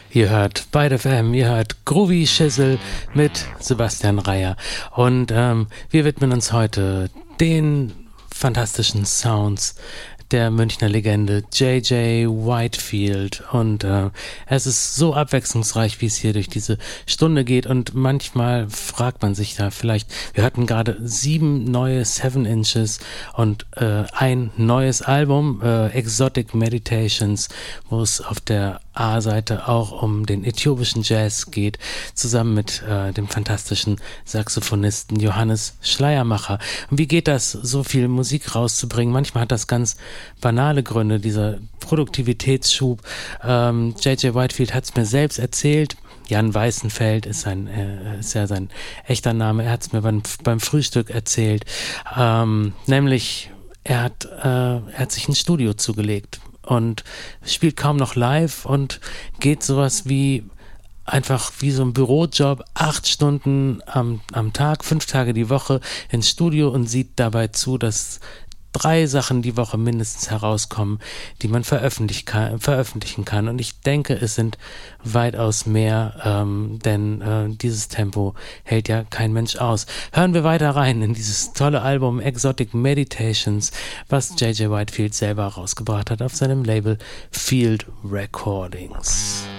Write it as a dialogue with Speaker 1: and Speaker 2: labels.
Speaker 1: Ihr hört Byte FM, ihr hört Groovy Schissel mit Sebastian Reier. Und wir widmen uns heute den fantastischen Sounds der Münchner Legende J.J. Whitefield. Und es ist so abwechslungsreich, wie es hier durch diese Stunde geht. Und manchmal fragt man sich da vielleicht, wir hatten gerade 7 neue 7 Inches und ein neues Album, Exotic Meditations, wo es auf der A-Seite auch um den äthiopischen Jazz geht, zusammen mit dem fantastischen Saxophonisten Johannes Schleiermacher. Und wie geht das, so viel Musik rauszubringen? Manchmal hat das ganz banale Gründe, dieser Produktivitätsschub. J.J. Whitefield hat es mir selbst erzählt. Jan Weißenfeld ist ja sein echter Name. Er hat es mir beim Frühstück erzählt. Nämlich, er hat sich ein Studio zugelegt und spielt kaum noch live und geht sowas wie einfach wie so ein Bürojob, 8 Stunden am Tag, 5 Tage die Woche ins Studio und sieht dabei zu, dass 3 Sachen die Woche mindestens herauskommen, die man veröffentlichen kann. Und ich denke, es sind weitaus mehr, denn dieses Tempo hält ja kein Mensch aus. Hören wir weiter rein in dieses tolle Album Exotic Meditations, was J.J. Whitefield selber rausgebracht hat auf seinem Label Field Recordings.